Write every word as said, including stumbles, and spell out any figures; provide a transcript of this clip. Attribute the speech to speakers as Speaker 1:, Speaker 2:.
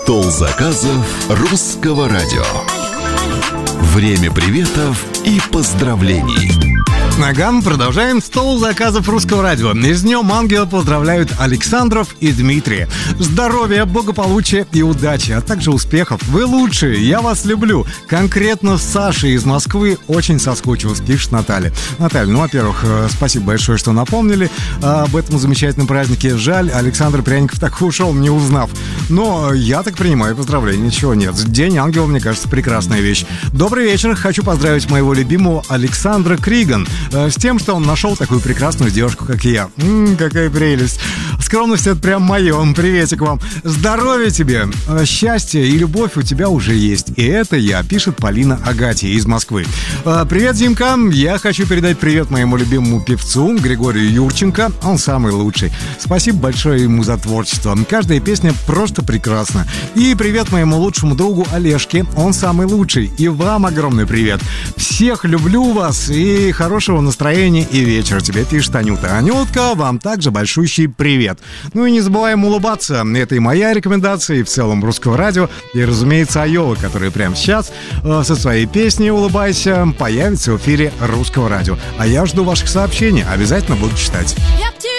Speaker 1: Стол заказов Русского радио. Время приветов и поздравлений.
Speaker 2: Наган, продолжаем стол заказов Русского радио. И с Днем Ангела поздравляют Александров и Дмитрия. Здоровья, благополучия и удачи, а также успехов. Вы лучшие, я вас люблю. Конкретно Саша из Москвы очень соскучилась, пишет Наталья. Наталья, ну, во-первых, спасибо большое, что напомнили об этом замечательном празднике. Жаль, Александр Пряников так ушел, не узнав. Но я так принимаю поздравления, ничего нет. День Ангела, мне кажется, прекрасная вещь. Добрый вечер, хочу поздравить моего любимого Александра Криган с тем, что он нашел такую прекрасную девушку, как я. М-м, какая прелесть. Скромность — это прям мое. Приветик вам. Здоровья тебе, счастья и любовь у тебя уже есть. И это я, пишет Полина Агатия из Москвы. Привет, Димка. Я хочу передать привет моему любимому певцу Григорию Юрченко. Он самый лучший. Спасибо большое ему за творчество. Каждая песня просто прекрасна. И привет моему лучшему другу Олежке. Он самый лучший. И вам огромный привет. Всех люблю вас и хорошего настроения и вечера. Тебе пишет Анюта. Анютка, вам также большущий привет. Ну и не забываем улыбаться. Это и моя рекомендация, и в целом Русского радио. И, разумеется, Айова, которая прямо сейчас э, со своей песней «Улыбайся» появится в эфире Русского радио. А я жду ваших сообщений. Обязательно буду читать.